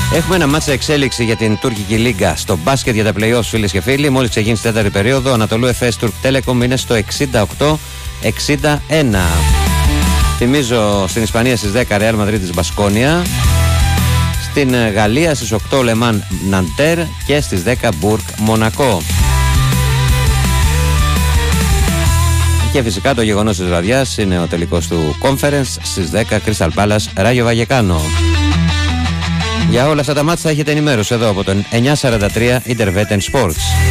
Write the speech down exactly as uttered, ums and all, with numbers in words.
Έχουμε ένα μάτσα εξέλιξη για την τουρκική λίγκα στο μπάσκετ για τα play-offs, φίλες και φίλοι. Μόλις ξεκίνησε η τέταρτη περίοδο, Ανατολού Εφές Τουρκ Τέλεκομ είναι στο εξήντα οκτώ εξήντα ένα. Θυμίζω στην Ισπανία στις δέκα Ρεάλ Μαδρίτης Μπασκόνια, στην Γαλλία στις οκτώ Λεμάν Ναντέρ και στις δέκα Μπουργκ Μονακό. Και φυσικά το γεγονός της βραδιάς είναι ο τελικός του Conference στις δέκα Crystal Palace Ράγιο Βαγεκάνο. Για όλα αυτά τα μάτια θα έχετε ενημέρωση εδώ από τον εννιακόσια σαράντα τρία Intervetten Sports.